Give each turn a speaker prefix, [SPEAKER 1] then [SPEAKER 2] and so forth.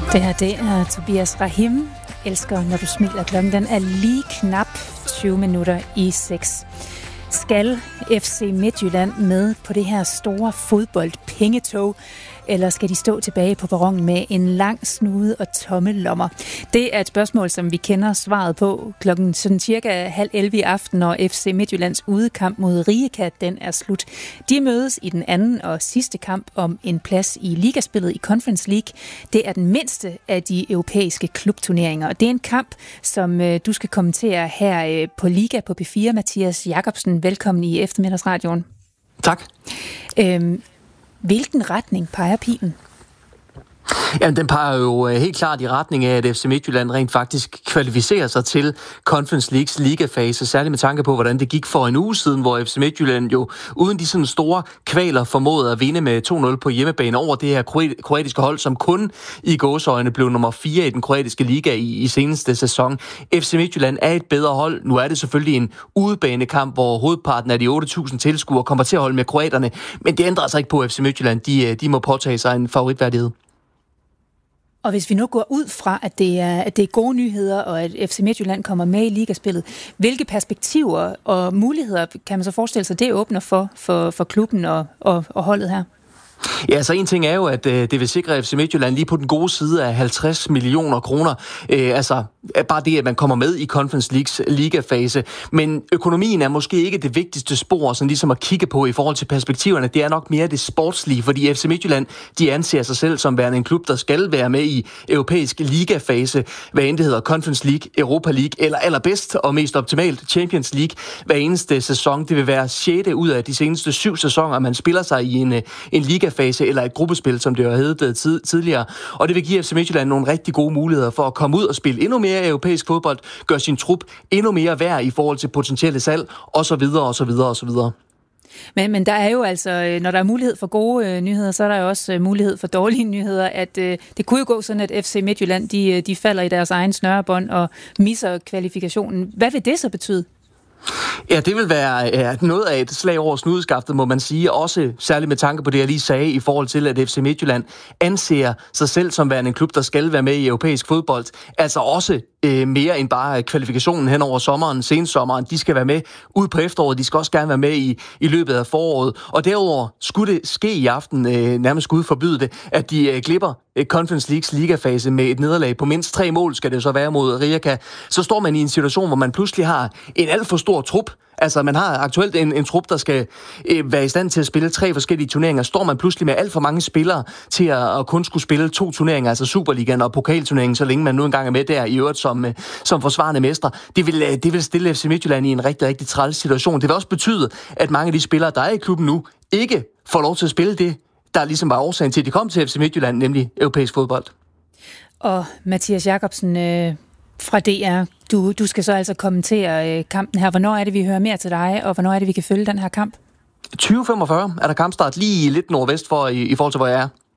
[SPEAKER 1] Det her, det er Tobias Rahim. Elsker, når du smiler. Klokken den er lige knap 20 minutter i 6. Skal FC Midtjylland med på det her store fodboldpengetog, eller skal de stå tilbage på perronen med en lang snude og tomme lommer? Det er et spørgsmål, som vi kender svaret på klokken sådan cirka 10:30 i aften, når FC Midtjyllands udekamp mod Rijeka, den er slut. De mødes i den anden og sidste kamp om en plads i ligaspillet i Conference League. Det er den mindste af de europæiske klubturneringer, og det er en kamp, som du skal kommentere her på Liga på P4. Mathias Jakobsen, velkommen i eftermiddagsradioen.
[SPEAKER 2] Tak.
[SPEAKER 1] Hvilken retning peger pilen?
[SPEAKER 2] Jamen, den peger jo helt klart i retning af, at FC Midtjylland rent faktisk kvalificerer sig til Conference Leagues ligafase, særligt med tanke på, hvordan det gik for en uge siden, hvor FC Midtjylland jo uden de sådan store kvaler formåede at vinde med 2-0 på hjemmebane over det her kroatiske hold, som kun i gåseøjne blev nummer 4 i den kroatiske liga i seneste sæson. FC Midtjylland er et bedre hold. Nu er det selvfølgelig en udebanekamp, hvor hovedparten af de 8.000 tilskuere kommer til at holde med kroaterne, men det ændrer altså ikke på, at FC Midtjylland de må påtage sig en favoritværdighed.
[SPEAKER 1] Og hvis vi nu går ud fra, at det er gode nyheder, og at FC Midtjylland kommer med i ligaspillet, hvilke perspektiver og muligheder kan man så forestille sig, det åbner for klubben og holdet her?
[SPEAKER 2] Ja, så en ting er jo, at det vil sikre FC Midtjylland lige på den gode side af 50 millioner kroner. Altså bare det, at man kommer med i Conference Leagues ligafase. Men økonomien er måske ikke det vigtigste spor, sådan ligesom at kigge på i forhold til perspektiverne. Det er nok mere det sportslige, fordi FC Midtjylland, de anser sig selv som værende en klub, der skal være med i europæisk ligafase, hvad end det hedder Conference League, Europa League, eller allerbedst og mest optimalt Champions League hver eneste sæson. Det vil være 6. ud af de seneste 7 sæsoner, man spiller sig i en ligafase eller et gruppespil, som det jo heddet tidligere. Og det vil give FC Midtjylland nogle rigtig gode muligheder for at komme ud og spille endnu mere europæisk fodbold, gøre sin trup endnu mere værd i forhold til potentielle salg, osv. osv. osv.
[SPEAKER 1] Men der er jo altså, når der er mulighed for gode nyheder, så er der jo også mulighed for dårlige nyheder. At det kunne jo gå sådan, at FC Midtjylland, de falder i deres egen snørebånd og misser kvalifikationen. Hvad vil det så betyde?
[SPEAKER 2] Ja, det vil være noget af et slag over snudeskaftet, må man sige. Også særligt med tanke på det, jeg lige sagde, i forhold til, at FC Midtjylland anser sig selv som værende en klub, der skal være med i europæisk fodbold. Altså også mere end bare kvalifikationen hen over sommeren, sensommeren. De skal være med ud på efteråret. De skal også gerne være med i løbet af foråret. Og derudover skulle det ske i aften, nærmest Gud forbyde det, at de glipper Conference Leagues ligafase med et nederlag på mindst 3 mål, skal det så være mod Rijeka. Så står man i en situation, hvor man pludselig har en alt for stor trup. Altså, man har aktuelt en trup, der skal være i stand til at spille 3 forskellige turneringer. Står man pludselig med alt for mange spillere til at kun skulle spille 2 turneringer, altså Superligaen og pokalturneringen, så længe man nu engang er med der i øvrigt som forsvarende mester. Det vil stille FC Midtjylland i en rigtig, rigtig træls situation. Det vil også betyde, at mange af de spillere, der er i klubben nu, ikke får lov til at spille det, der ligesom var årsagen til, at de kom til FC Midtjylland, nemlig europæisk fodbold. Og
[SPEAKER 1] Mathias Jakobsen fra DR, du skal så altså kommentere kampen her. Hvornår er det, vi hører mere til dig, og hvornår er det, vi kan følge den her kamp?
[SPEAKER 2] 20:45 er der kampstart lige lidt nordvest for i forhold til, hvor jeg er.